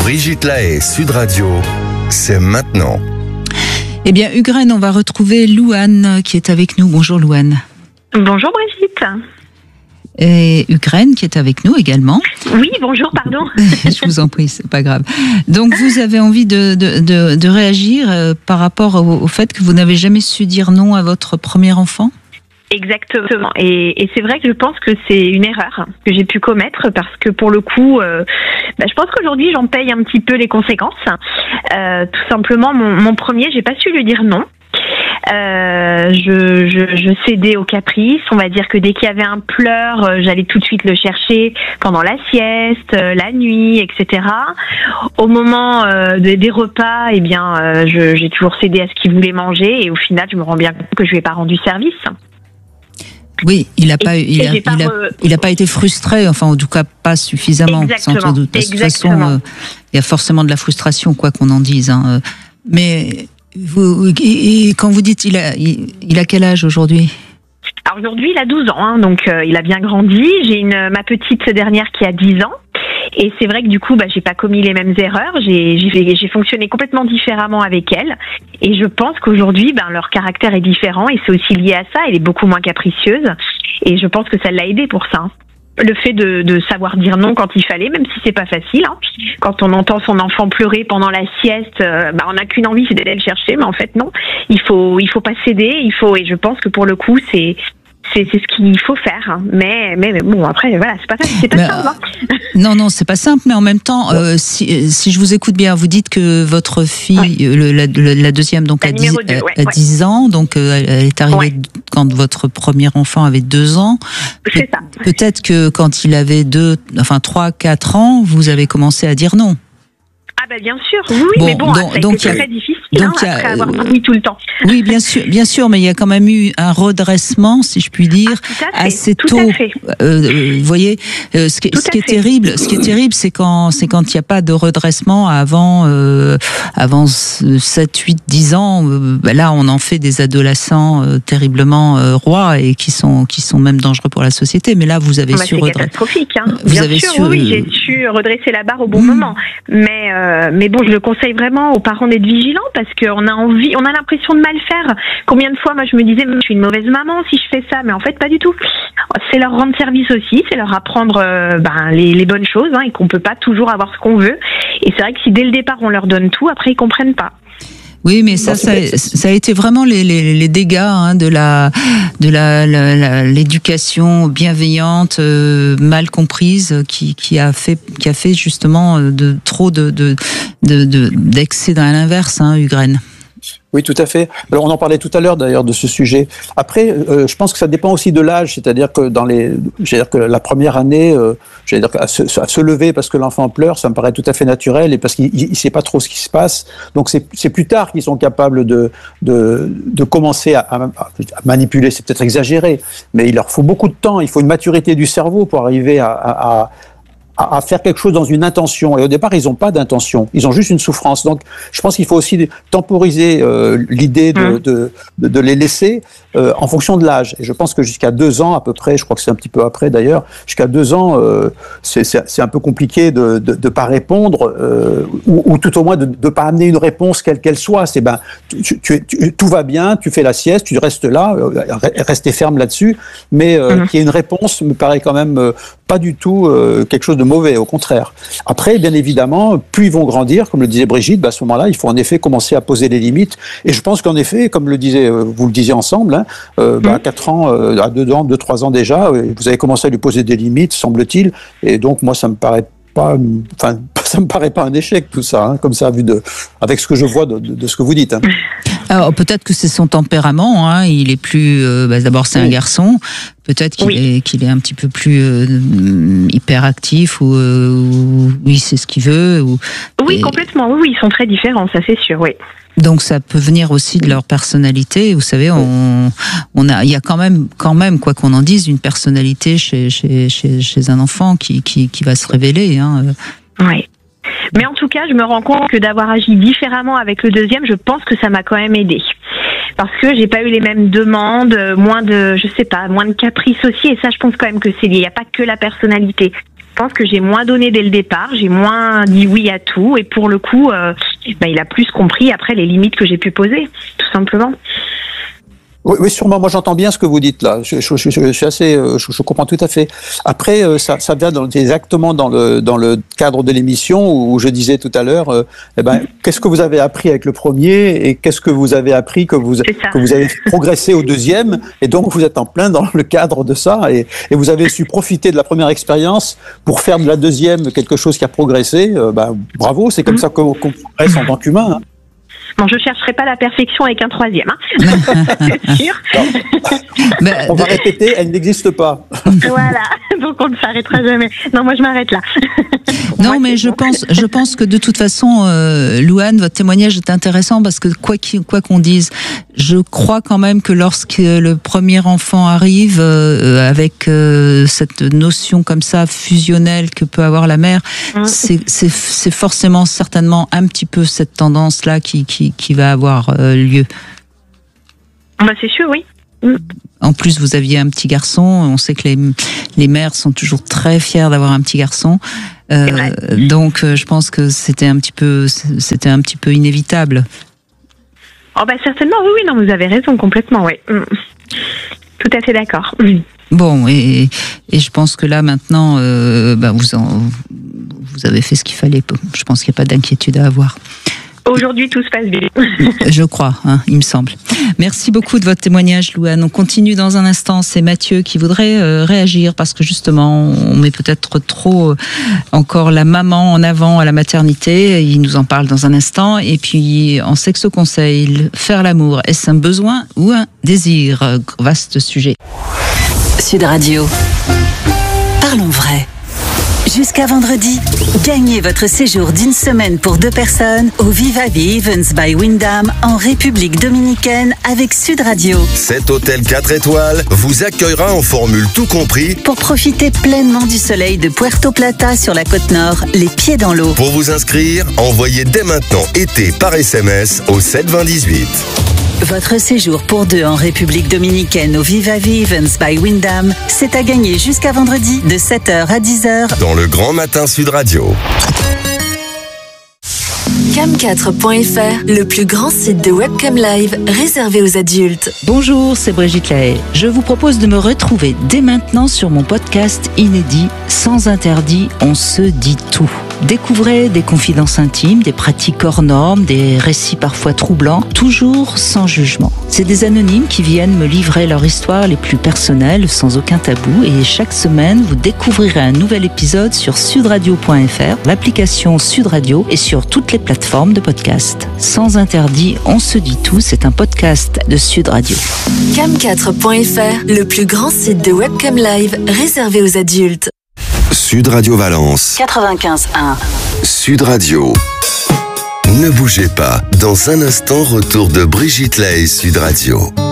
Brigitte Lahaie, Sud Radio, c'est maintenant. Eh bien, Ukraine, on va retrouver Louane qui est avec nous. Bonjour Louane. Bonjour Brigitte. Et Ukraine qui est avec nous également. Oui, bonjour, pardon. Je vous en prie, c'est pas grave. Donc vous avez envie de réagir par rapport au fait que vous n'avez jamais su dire non à votre premier enfant ? Exactement. Et c'est vrai que je pense que c'est une erreur que j'ai pu commettre parce que pour le coup, je pense qu'aujourd'hui j'en paye un petit peu les conséquences. Tout simplement, mon premier, j'ai pas su lui dire non. Je cédais aux caprices. On va dire que dès qu'il y avait un pleur, j'allais tout de suite le chercher pendant la sieste, la nuit, etc. Au moment des repas, eh bien, j'ai toujours cédé à ce qu'il voulait manger et au final, je me rends bien compte que je lui ai pas rendu service. Oui, il n'a pas été frustré, enfin en tout cas pas suffisamment, sans doute. De toute façon, il y a forcément de la frustration, quoi qu'on en dise. Hein. Mais quand vous dites, il a quel âge aujourd'hui ? Alors aujourd'hui, il a 12 ans, hein, donc il a bien grandi. J'ai ma petite dernière qui a 10 ans. Et c'est vrai que du coup, j'ai pas commis les mêmes erreurs. J'ai fonctionné complètement différemment avec elle. Et je pense qu'aujourd'hui, leur caractère est différent. Et c'est aussi lié à ça. Elle est beaucoup moins capricieuse. Et je pense que ça l'a aidée pour ça. Le fait de savoir dire non quand il fallait, même si c'est pas facile. Hein. Quand on entend son enfant pleurer pendant la sieste, on n'a qu'une envie, c'est d'aller le chercher. Mais en fait, non. Il faut pas céder. Et je pense que pour le coup, c'est ce qu'il faut faire, hein. Mais bon, après, voilà, c'est pas simple. Hein. Non, c'est pas simple, mais en même temps, si je vous écoute bien, vous dites que votre fille, la deuxième, donc a 10 ans, donc elle est arrivée quand votre premier enfant avait 2 ans. C'est ça. Peut-être que quand il avait 3, 4 ans, vous avez commencé à dire non. Ah bien sûr, oui, mais bon, ça a été très difficile après avoir oui tout le temps. Oui, bien sûr, mais il y a quand même eu un redressement, si je puis dire, assez tôt. Vous voyez, ce qui est terrible, c'est quand il n'y a pas de redressement avant 7, 8, 10 ans. Là, on en fait des adolescents terriblement rois et qui sont même dangereux pour la société. Mais là, vous avez su redresser. C'est catastrophique, hein. Bien sûr, oui, j'ai su redresser la barre au bon moment. Mais bon, je le conseille vraiment aux parents d'être vigilants parce qu'on a l'impression de mal faire. Combien de fois, moi, je me disais, je suis une mauvaise maman si je fais ça, mais en fait, pas du tout. C'est leur rendre service aussi, c'est leur apprendre les bonnes choses, hein, et qu'on peut pas toujours avoir ce qu'on veut. Et c'est vrai que si dès le départ on leur donne tout, après ils comprennent pas. Oui, mais ça a été vraiment les dégâts de l'éducation bienveillante, mal comprise, qui a fait justement trop d'excès dans l'inverse, Ukraine. Oui, tout à fait. Alors, on en parlait tout à l'heure d'ailleurs de ce sujet. Après, je pense que ça dépend aussi de l'âge, c'est-à-dire que que la première année, à se lever parce que l'enfant pleure, ça me paraît tout à fait naturel et parce qu'il sait pas trop ce qui se passe. Donc c'est plus tard qu'ils sont capables de commencer à manipuler. C'est peut-être exagéré, mais il leur faut beaucoup de temps. Il faut une maturité du cerveau pour arriver à faire quelque chose dans une intention. Et au départ, ils n'ont pas d'intention. Ils ont juste une souffrance. Donc, je pense qu'il faut aussi temporiser l'idée de les laisser en fonction de l'âge. Et je pense que jusqu'à 2 ans à peu près, je crois que c'est un petit peu après d'ailleurs, jusqu'à 2 ans, c'est un peu compliqué de pas répondre ou tout au moins de pas amener une réponse quelle qu'elle soit. C'est tout va bien, tu fais la sieste, tu restes là, restez ferme là-dessus, mais qu'il y ait une réponse me paraît quand même pas du tout quelque chose de mauvais, au contraire. Après, bien évidemment, plus ils vont grandir, comme le disait Brigitte, à ce moment-là, il faut en effet commencer à poser les limites. Et je pense qu'en effet, comme vous le disiez ensemble, à 4 ans, à 2 ans, 2-3 ans déjà, vous avez commencé à lui poser des limites, semble-t-il. Et donc, moi, ça me paraît pas un échec tout ça, comme ça, avec ce que je vois de ce que vous dites. Alors peut-être que c'est son tempérament, il est plus. D'abord, c'est un garçon. Peut-être qu'il est un petit peu plus hyperactif ou il sait ce qu'il veut. Complètement. Oui, ils sont très différents, ça c'est sûr. Oui. Donc ça peut venir aussi de leur personnalité. Vous savez, il y a quand même, quoi qu'on en dise, une personnalité chez un enfant qui va se révéler. Oui. Mais en tout cas, je me rends compte que d'avoir agi différemment avec le deuxième, je pense que ça m'a quand même aidée. Parce que j'ai pas eu les mêmes demandes, moins de caprices aussi. Et ça, je pense quand même que c'est lié. Il n'y a pas que la personnalité. pense que j'ai moins donné dès le départ, j'ai moins dit oui à tout, et pour le coup, il a plus compris après les limites que j'ai pu poser, tout simplement. Oui, sûrement. Moi, j'entends bien ce que vous dites là. Je suis assez, je comprends tout à fait. Après, ça vient exactement dans le cadre de l'émission où je disais tout à l'heure, qu'est-ce que vous avez appris avec le premier et qu'est-ce que vous avez appris que vous avez progressé au deuxième, et donc vous êtes en plein dans le cadre de ça et vous avez su profiter de la première expérience pour faire de la deuxième quelque chose qui a progressé. Bravo, c'est comme ça qu'on progresse en tant qu'humain. Hein. Bon, je chercherai pas la perfection avec un troisième, c'est sûr. On va répéter, elle n'existe pas. Voilà, donc on ne s'arrêtera jamais. Non, moi je m'arrête là. Non, mais je pense que de toute façon, Louane, votre témoignage est intéressant parce que quoi qu'on dise, je crois quand même que lorsque le premier enfant arrive avec cette notion comme ça fusionnelle que peut avoir la mère, c'est forcément certainement un petit peu cette tendance-là qui va avoir lieu. C'est sûr, oui. En plus, vous aviez un petit garçon. On sait que les mères sont toujours très fières d'avoir un petit garçon. Donc, je pense que c'était un petit peu inévitable. Certainement, oui, non, vous avez raison complètement, oui. Tout à fait d'accord. Bon, et je pense que là maintenant, vous avez fait ce qu'il fallait. Je pense qu'il n'y a pas d'inquiétude à avoir. Aujourd'hui, tout se passe bien. Je crois, il me semble. Merci beaucoup de votre témoignage, Louane. On continue dans un instant. C'est Mathieu qui voudrait réagir parce que justement, on met peut-être trop encore la maman en avant à la maternité. Il nous en parle dans un instant. Et puis, en sexo conseil, faire l'amour, est-ce un besoin ou un désir? Vaste sujet. Sud Radio. Parlons vrai. Jusqu'à vendredi, gagnez votre séjour d'une semaine pour 2 personnes au Viva Events by Wyndham en République Dominicaine avec Sud Radio. Cet hôtel 4 étoiles vous accueillera en formule tout compris pour profiter pleinement du soleil de Puerto Plata sur la côte nord, les pieds dans l'eau. Pour vous inscrire, envoyez dès maintenant été par SMS au 72018. Votre séjour pour 2 en République Dominicaine au Viva Events by Wyndham, c'est à gagner jusqu'à vendredi de 7h à 10h dans le Grand Matin Sud Radio. Cam4.fr, le plus grand site de webcam live réservé aux adultes. Bonjour, c'est Brigitte Lahaye. Je vous propose de me retrouver dès maintenant sur mon podcast inédit Sans interdit, on se dit tout. Découvrez des confidences intimes, des pratiques hors normes, des récits parfois troublants, toujours sans jugement. C'est des anonymes qui viennent me livrer leur histoire les plus personnelles, sans aucun tabou, et chaque semaine, vous découvrirez un nouvel épisode sur sudradio.fr, l'application Sud Radio et sur toutes les plateformes de podcast. Sans interdit, on se dit tout, c'est un podcast de Sud Radio. Cam4.fr, le plus grand site de webcam live réservé aux adultes. Sud Radio Valence 95.1. Sud Radio. Ne bougez pas. Dans un instant, retour de Brigitte Lahaye, Sud Radio.